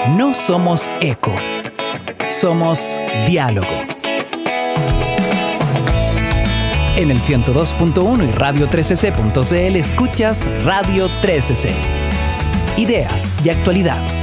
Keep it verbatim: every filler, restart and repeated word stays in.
No somos eco, somos diálogo. En el ciento dos punto uno y radio trece ce punto c l escuchas Radio trece ce. Ideas y actualidad.